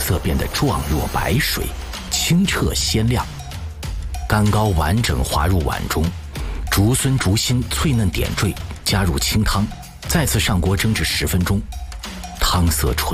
色变得状若白水，清澈鲜亮。干糕完整滑入碗中，竹荪、竹心脆嫩点缀，加入清汤，再次上锅蒸至10分钟，汤色醇